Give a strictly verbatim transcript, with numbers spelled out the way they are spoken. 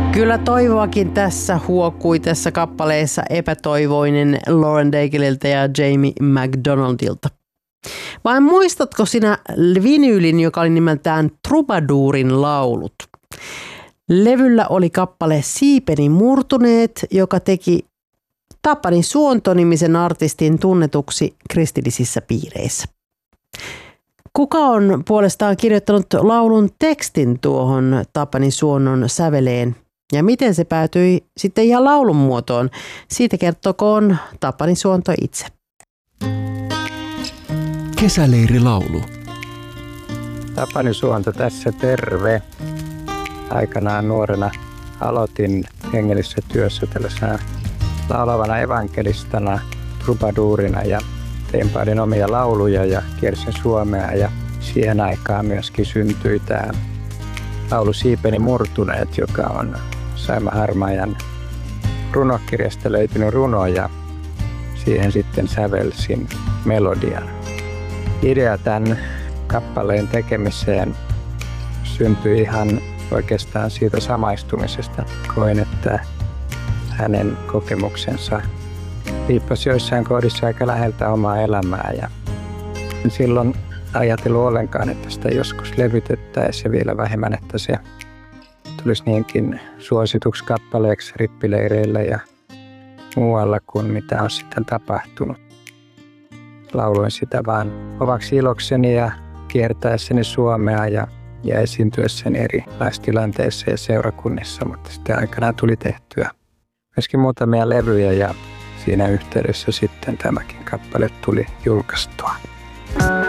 Kyllä toivoakin tässä huokui tässä kappaleessa epätoivoinen Lauren Daigleilta ja Jamie McDonaldilta. Vai muistatko sinä vinyylin, joka oli nimeltään Troubadourin laulut? Levyllä oli kappale Siipeni murtuneet, joka teki Tapani Suonto-nimisen artistin tunnetuksi kristillisissä piireissä. Kuka on puolestaan kirjoittanut laulun tekstin tuohon Tapani Suonnon säveleen ja miten se päätyi sitten ihan laulun muotoon? Siitä kertokoon Tapani Suonto itse. Kesäleirilaulu. Tapani Suonto tässä, terve. Aikanaan nuorena aloitin hengellisessä työssä tällaisena laulavana evankelistana, trubaduurina ja tein paljon omia lauluja ja kiersin Suomea ja siihen aikaan myöskin syntyi tämä laulu Siipeni murtuneet, joka on Saima Harmajan runokirjasta löytynyt runo ja siihen sitten sävelsin melodian. Idea tämän kappaleen tekemiseen syntyi ihan oikeastaan siitä samaistumisesta. Koin, että hänen kokemuksensa liippasi joissain kohdissa aika läheltä omaa elämää ja silloin ajatellut ollenkaan, että sitä joskus levytettäisiin ja vielä vähemmän, että se tulisi niinkin suosituksi kappaleeksi rippileireillä ja muualla kuin mitä on sitten tapahtunut. Lauloin sitä vaan omaksi ilokseni ja kiertäessäni Suomea ja, ja esiintyessäni erilaisissa tilanteissa ja seurakunnissa, mutta sitten aikanaan tuli tehtyä myöskin muutamia levyjä ja siinä yhteydessä sitten tämäkin kappale tuli julkaistua.